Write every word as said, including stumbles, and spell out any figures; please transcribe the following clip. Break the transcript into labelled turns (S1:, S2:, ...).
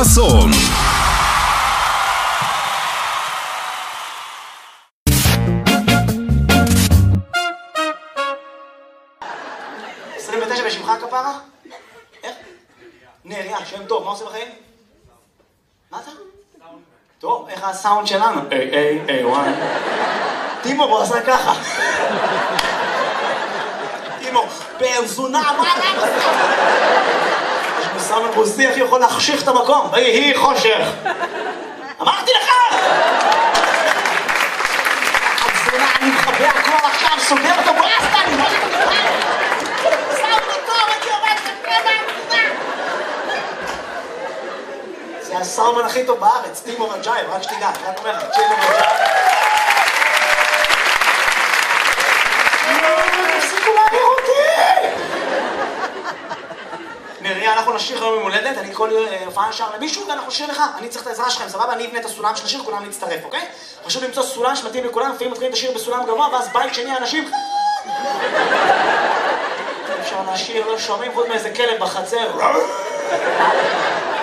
S1: חסון.
S2: עשרים ותשע בשמך כפרה? איך? נריה, שם טוב, מה עושה בחיים? מה אתה? טוב, איך הסאונד שלנו? איי, איי, איי, וואי. טימו, בוא עשה ככה. טימו, בן זונה, מה אתה עושה? יש מסאמן רוסי, איך יכול להחשיך את המקום? ויהי חושך. אמרתי לך! זונה, אני מחבא הכל עכשיו, סוגר אותו ברסטה, אני לא יודע. זה הסאומן הכי טוב בארץ, טימו רג'ייב, רק שתדע, רק אומר לך, טימו רג'ייב. תפסיקו להעביר אותי! נריה, אנחנו נשיר היום ממולדת, אני כל הופעה נשאר למישהו ואנחנו נשיר לך, אני צריך את העזרה שלכם, סבבה? אני אבנה את הסולם של השיר, כולם להצטרף, אוקיי? חשוב למצוא סולם שמתאים לכולם, לפעמים מתחילים את השיר בסולם גבוה, ואז בית שני אנשים... אפשר לשיר, לא שומעים חוץ מאיזה כלב בחצר.